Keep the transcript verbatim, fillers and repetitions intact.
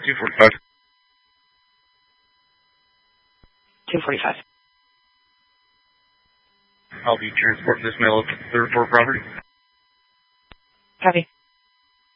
two forty-five. two forty-five. I'll be transporting this mail up to the third floor property. Copy.